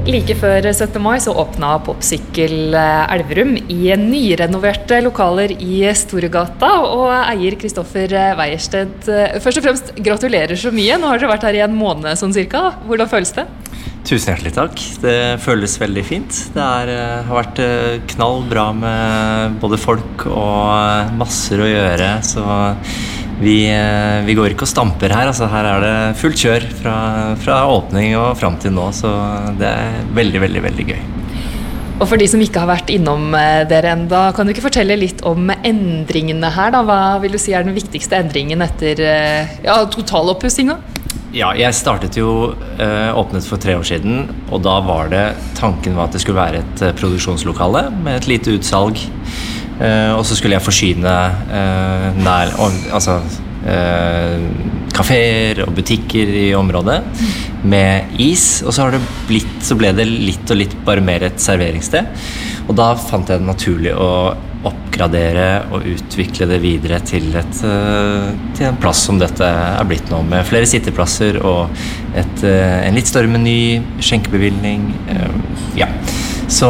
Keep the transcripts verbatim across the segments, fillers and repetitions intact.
Like før syttende mai så åpnet Popsykkel Elverum i nyrenoverte lokaler i Storegata, og eier Kristoffer Weiersted, først og fremst gratulerer så mye. Nå har dere vært her i en måned sånn cirka. Hvordan føles det? Tusen hjertelig takk. Det føles veldig fint. Det er, har vært knall bra med både folk og masser å gjøre, så vi, vi går ikke og stamper her. Altså, her er det fullt kjør fra, fra åpning og frem til nå, så det er veldig, veldig, veldig gøy. Og for de som ikke har vært innom dere enda, kan du ikke fortelle litt om endringene her da? Hva vil du si er den viktigste endringen etter ja, totaloppussingen? Ja, jeg startet jo øh, åpnet for tre år siden, og da var det, tanken var at det skulle være et uh, produksjonslokale med et lite utsalg, uh, og så skulle jeg forsyne uh, nær, altså uh, kaféer og butikker i området med is, og så har det blitt, så ble det litt og litt bare mer et serveringssted, og da fant jeg det naturlig å oppgradere og utvikle det videre til, et, til en plass som dette er blitt nå, med flere sitteplasser og et, en litt større meny, skjenkebevilgning, ja. Så,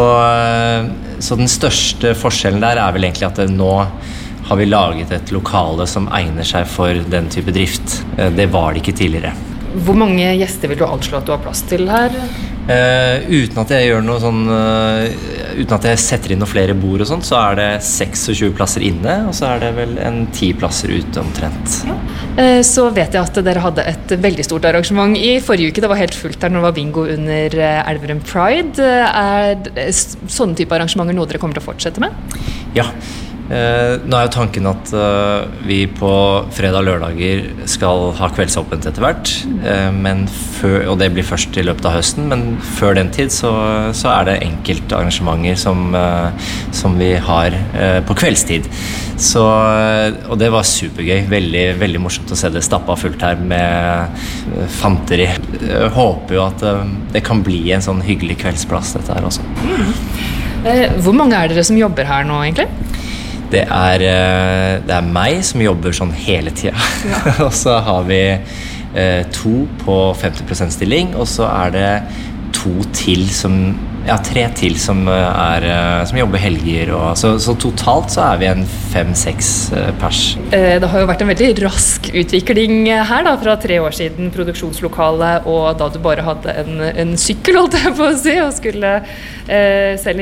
så den største forskjellen der er vel egentlig at nå har vi laget et lokale som egner seg for den type drift. Det var det ikke tidligere. Hvor mange gjester vil du anslå at du har plass til her? Uh, uten at jeg gjør noe sånn uh, uten at jeg setter inn noen flere bord og sånt, så er det seksogtjue plasser inne, og så er det vel en ti plasser ute omtrent. Ja. Uh, så vet jeg at dere hadde et veldig stort arrangement i forrige uke. Det var helt fullt der når det var bingo under Elverum Pride. Er sånne type arrangementer noe dere kommer til å fortsette med? Ja. Uh, nå er jo tanken at uh, vi på fredag og lørdager skal ha kveldsåpent etter hvert, uh, men før, og det blir først i løpet av høsten, men før den tid så, så er det enkelte arrangementer som, uh, som vi har uh, på kveldstid. Så, og det var supergøy, veldig, veldig morsomt å se det stappet fullt her med uh, fanteri. Jeg håper jo at uh, det kan bli en sånn hyggelig kveldsplass dette her også. Mm. Uh, hvor mange er dere som jobber her nå egentlig? Det er, det er meg som jobber sånn hele tiden. Ja. Og så har vi eh, to på femti prosent stilling, og så er det to til som, ja, tre til som, er, som jobber helger. Og, så, så totalt så er vi en fem-seks pers. Det har jo vært en veldig rask utvikling her da, fra tre år siden produksjonslokale, og da du bare hadde en, en sykkel, holdt jeg på å si, og skulle eh, selge